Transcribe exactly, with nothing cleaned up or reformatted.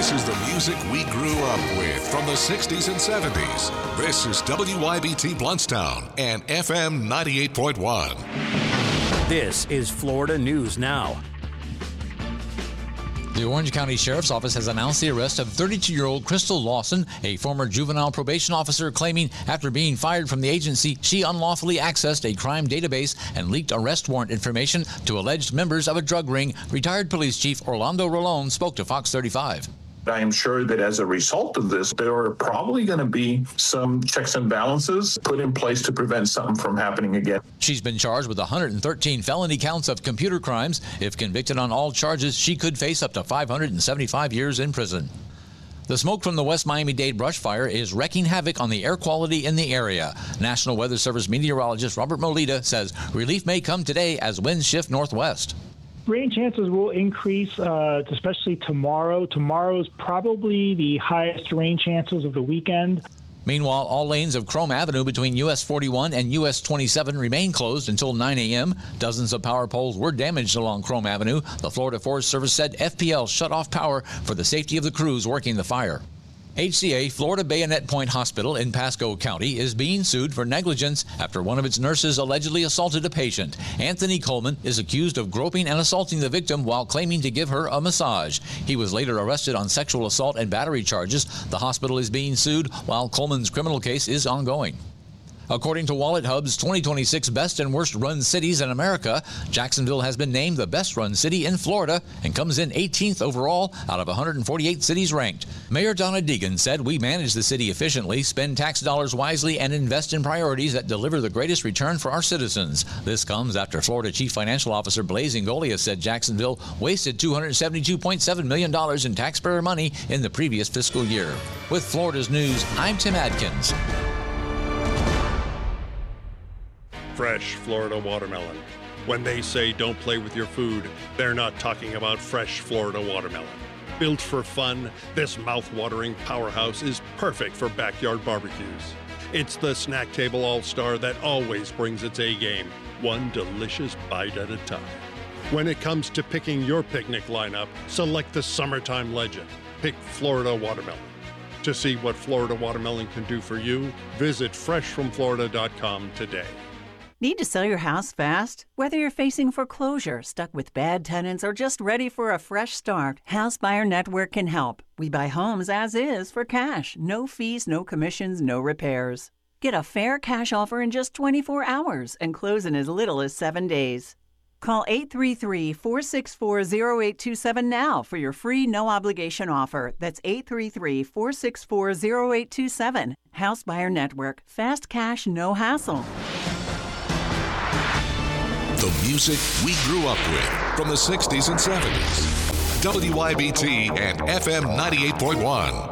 This is the music we grew up with from the sixties and seventies. This is W I B T Bluntstown and F M ninety-eight point one. This is Florida News Now. The Orange County Sheriff's Office has announced the arrest of thirty-two-year-old Crystal Lawson, a former juvenile probation officer, claiming after being fired from the agency, she unlawfully accessed a crime database and leaked arrest warrant information to alleged members of a drug ring. Retired Police Chief Orlando Rolón spoke to Fox thirty-five. I am sure that as a result of this, there are probably going to be some checks and balances put in place to prevent something from happening again. She's been charged with one hundred thirteen felony counts of computer crimes. If convicted on all charges, she could face up to five hundred seventy-five years in prison. The smoke from the West Miami-Dade brush fire is wreaking havoc on the air quality in the area. National Weather Service meteorologist Robert Molita says relief may come today as winds shift northwest. Rain chances will increase, uh, especially tomorrow. Tomorrow is probably the highest rain chances of the weekend. Meanwhile, all lanes of Chrome Avenue between U S forty-one and U S twenty-seven remain closed until nine a.m. Dozens of power poles were damaged along Chrome Avenue. The Florida Forest Service said F P L shut off power for the safety of the crews working the fire. H C A Florida Bayonet Point Hospital in Pasco County is being sued for negligence after one of its nurses allegedly assaulted a patient. Anthony Coleman is accused of groping and assaulting the victim while claiming to give her a massage. He was later arrested on sexual assault and battery charges. The hospital is being sued while Coleman's criminal case is ongoing. According to Wallet Hub's twenty twenty-six Best and Worst Run Cities in America, Jacksonville has been named the best run city in Florida and comes in eighteenth overall out of one hundred forty-eight cities ranked. Mayor Donna Deegan said we manage the city efficiently, spend tax dollars wisely, and invest in priorities that deliver the greatest return for our citizens. This comes after Florida Chief Financial Officer Blaise Ingoglia said Jacksonville wasted two hundred seventy-two point seven million dollars in taxpayer money in the previous fiscal year. With Florida's News, I'm Tim Adkins. Fresh Florida watermelon. When they say don't play with your food, they're not talking about fresh Florida watermelon. Built for fun, this mouth-watering powerhouse is perfect for backyard barbecues. It's the snack table all-star that always brings its A-game, one delicious bite at a time. When it comes to picking your picnic lineup, select the summertime legend. Pick Florida watermelon. To see what Florida watermelon can do for you, visit fresh from florida dot com today. Need to sell your house fast? Whether you're facing foreclosure, stuck with bad tenants, or just ready for a fresh start, House Buyer Network can help. We buy homes as is for cash. No fees, no commissions, no repairs. Get a fair cash offer in just twenty-four hours and close in as little as seven days. Call eight three three, four six four, zero eight two seven now for your free no-obligation offer. That's eight three three, four six four, zero eight two seven. House Buyer Network. Fast cash, no hassle. The music we grew up with from the sixties and seventies. W I B T and F M ninety-eight point one.